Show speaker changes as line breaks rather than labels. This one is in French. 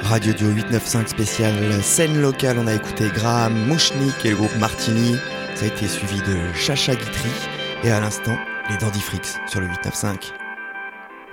Radio Duo 895 spécial scène locale. On a écouté Graham Mouchnik et le groupe Martini. Ça a été suivi de Chacha Guitry et à l'instant les Dandifrix sur le 895.